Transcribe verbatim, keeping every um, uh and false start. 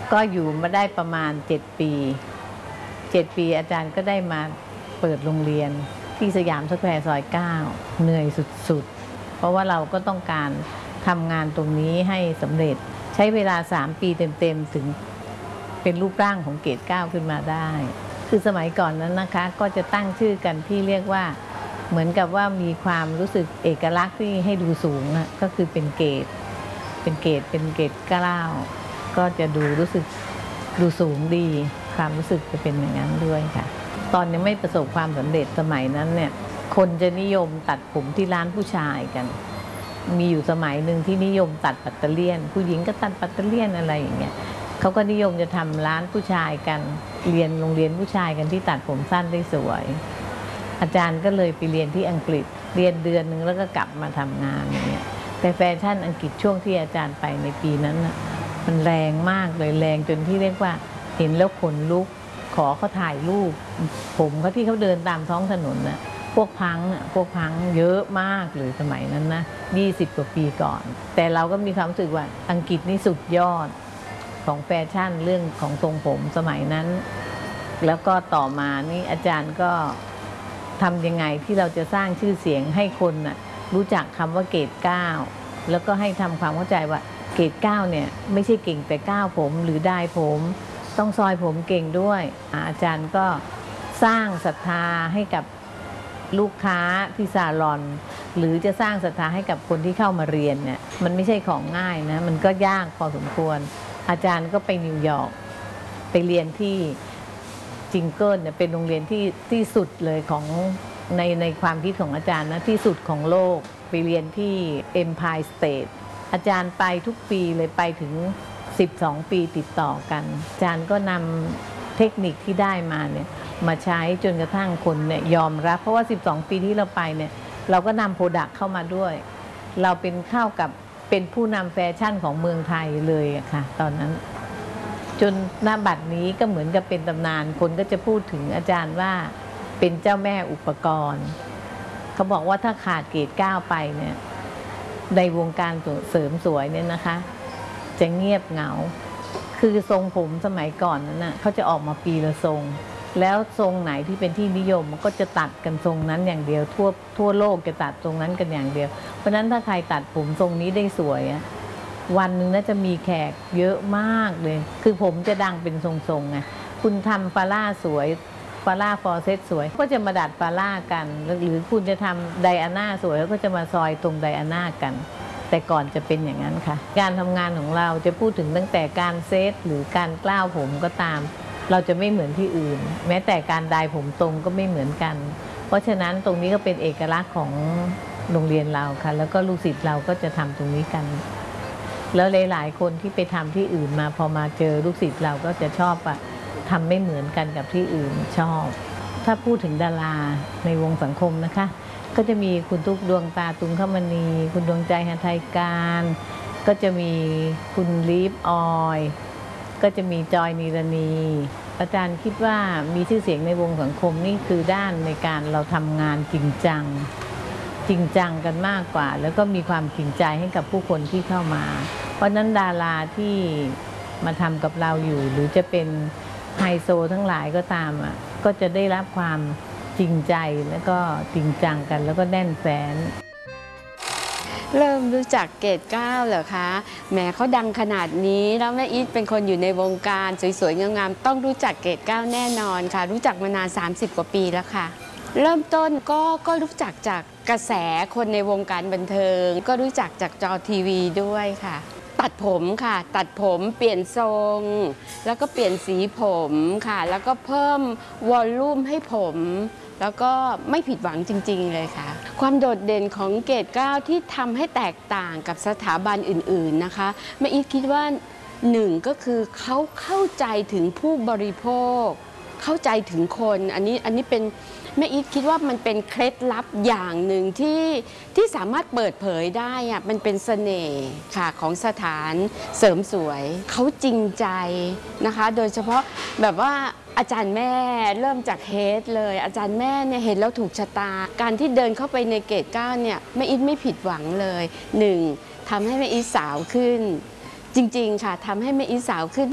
ก็อยู่มาได้ประมาณเจ็ดปีเจ็ดปีอาจารย์ก็ได้มาเปิดโรงเรียนที่สยามสแควร์ซอยเก้าเหนื่อยสุดๆเพราะว่าเราก็ต้องการทำงานตรงนี้ให้สำเร็จใช้เวลาสามปีเต็มๆถึงเป็นรูปร่างของเกรดเก้าขึ้นมาได้คือสมัยก่อนนั้นนะคะก็จะตั้งชื่อกันที่เรียกว่าเหมือนกับว่ามีความรู้สึกเอกลักษณ์ที่ให้ดูสูงนะก็คือเป็นเกรดเป็นเกรดเป็นเกรดเก้าก็จะดูรู้สึกดูสูงดีความรู้สึกจะเป็นอย่างนั้นด้วยค่ะตอนยังไม่ประสบความสำเร็จสมัยนั้นเนี่ยคนจะนิยมตัดผมที่ร้านผู้ชายกันมีอยู่สมัยหนึ่งที่นิยมตัดปัตเตอร์เลียนผู้หญิงก็ตัดปัตเตอร์เลียนอะไรอย่างเงี้ยเขาก็นิยมจะทำร้านผู้ชายกันเรียนโรงเรียนผู้ชายกันที่ตัดผมสั้นได้สวยอาจารย์ก็เลยไปเรียนที่อังกฤษเรียนเดือนหนึ่งแล้วก็กลับมาทำงานอย่างเงี้ยแต่แฟชั่นอังกฤษช่วงที่อาจารย์ไปในปีนั้นน่ะมันแรงมากเลยแรงจนที่เรียกว่าเห็นแล้วขนลุกขอเขาถ่ายรูปผมเขาที่เขาเดินตามท้องถนนน่ะพวกพังอ่ะพวกพังเยอะมากเลยสมัยนั้นนะยี่สิบกว่าปีก่อนแต่เราก็มีความรู้สึกว่าอังกฤษนี่สุดยอดของแฟชั่นเรื่องของทรงผมสมัยนั้นแล้วก็ต่อมานี่อาจารย์ก็ทำยังไงที่เราจะสร้างชื่อเสียงให้คนน่ะรู้จักคำว่าเกรดเก้าแล้วก็ให้ทำความเข้าใจว่าเกรดเก้าเนี่ยไม่ใช่เก่งแต่ก้าวผมหรือได้ผมต้องซอยผมเก่งด้วยอาจารย์ก็สร้างศรัทธาให้กับลูกค้าที่ซาลอนหรือจะสร้างศรัทธาให้กับคนที่เข้ามาเรียนเนี่ยมันไม่ใช่ของง่ายนะมันก็ยากพอสมควรอาจารย์ก็ไปนิวยอร์กไปเรียนที่จิงเกิลเนี่ยเป็นโรงเรียนที่ที่สุดเลยของในในความคิดของอาจารย์นะที่สุดของโลกไปเรียนที่ Empire State อาจารย์ไปทุกปีเลยไปถึงสิบสองปีติดต่อกันอาจารย์ก็นำเทคนิคที่ได้มาเนี่ยมาใช้จนกระทั่งคนเนี่ยยอมรับเพราะว่าสิบสองปีที่เราไปเนี่ยเราก็นำโปรดักต์เข้ามาด้วยเราเป็นเข้ากับเป็นผู้นำแฟชั่นของเมืองไทยเลยอะค่ะตอนนั้นจนหน้าบัดนี้ก็เหมือนกับเป็นตำนานคนก็จะพูดถึงอาจารย์ว่าเป็นเจ้าแม่อุปกรณ์เขาบอกว่าถ้าขาดเกรดเก้าไปเนี่ยในวงการเสริมสวยเนี่ยนะคะจะเงียบเหงาคือทรงผมสมัยก่อนนั้นน่ะเขาจะออกมาปีละทรงแล้วทรงไหนที่เป็นที่นิยมมันก็จะตัดกันทรงนั้นอย่างเดียวทั่วทั่วโลกจะตัดทรงนั้นกันอย่างเดียวเพราะฉะนั้นถ้าใครตัดผมทรงนี้ได้สวยอะวันหนึ่งน่าจะมีแขกเยอะมากเลยคือผมจะดังเป็นทรงๆไงคุณทำฟาร่าสวยฟาร่าฟอร์เซตสวยก็จะมาดัดฟาร่ากันหรือคุณจะทำไดอาน่าสวยก็จะมาซอยตรงไดอาน่ากันแต่ก่อนจะเป็นอย่างนั้นค่ะการทำงานของเราจะพูดถึงตั้งแต่การเซตหรือการกล้าวผมก็ตามเราจะไม่เหมือนที่อื่นแม้แต่การดายผมตรงก็ไม่เหมือนกันเพราะฉะนั้นตรงนี้ก็เป็นเอกลักษณ์ของโรงเรียนเราค่ะแล้วก็ลูกศิษย์เราก็จะทำตรงนี้กันแล้วหลายๆคนที่ไปทำที่อื่นมาพอมาเจอลูกศิษย์เราก็จะชอบอะทำไม่เหมือนกันกับที่อื่นชอบถ้าพูดถึงดาราในวงสังคมนะคะก็จะมีคุณตุ๊กดวงตาตุงคมณีคุณดวงใจหทัยการก็จะมีคุณลีฟออยก็จะมีจอยนีรณีอาจารย์คิดว่ามีชื่อเสียงในวงสังคมนี่คือด้านในการเราทำงานจริงจังจริงจังกันมากกว่าแล้วก็มีความจริงใจให้กับผู้คนที่เข้ามาเพราะนั้นดาราที่มาทำกับเราอยู่หรือจะเป็นไฮโซทั้งหลายก็ตามอ่ะก็จะได้รับความจริงใจแล้วก็จริงจังกันแล้วก็แน่นแฟ้นเริ่มรู้จักเกรดเก้าเหรอคะแหมเขาดังขนาดนี้แล้วแม่อีทเป็นคนอยู่ในวงการสวยๆงามๆต้องรู้จักเกรดเก้าแน่นอนค่ะรู้จักมานานสามสิบกว่าปีแล้วค่ะเริ่มต้นก็ก็รู้จักจากกระแสคนในวงการบันเทิงก็รู้จักจากจอทีวีด้วยค่ะตัดผมค่ะตัดผมเปลี่ยนทรงแล้วก็เปลี่ยนสีผมค่ะแล้วก็เพิ่มวอลลุ่มให้ผมแล้วก็ไม่ผิดหวังจริงๆเลยค่ะความโดดเด่นของเกรดเก้าที่ทำให้แตกต่างกับสถาบันอื่นๆนะคะแม่อีทคิดว่าหนึ่งก็คือเขาเข้าใจถึงผู้บริโภคเข้าใจถึงคนอันนี้อันนี้เป็นแม่อีทคิดว่ามันเป็นเคล็ดลับอย่างหนึ่งที่ที่สามารถเปิดเผยได้อะมันเป็นเสน่ห์ค่ะของสถานเสริมสวยเขาจริงใจนะคะโดยเฉพาะแบบว่าอาจารย์แม่เริ่มจากเฮดเลยอาจารย์แม่เนี่ยเห็นแล้วถูกชะตาการที่เดินเข้าไปในเกรดเก้าเนี่ยแม่อีทไม่ผิดหวังเลยหนึ่งทำให้แม่อีทสาวขึ้นจริงๆค่ะทำให้แม่อีทสาวขึ้น